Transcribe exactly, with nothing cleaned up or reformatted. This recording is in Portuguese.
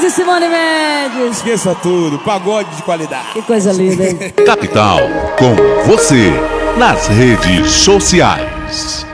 de Simone Mendes. Esqueça tudo, pagode de qualidade. Que coisa linda, hein? Capital, com você, nas redes sociais.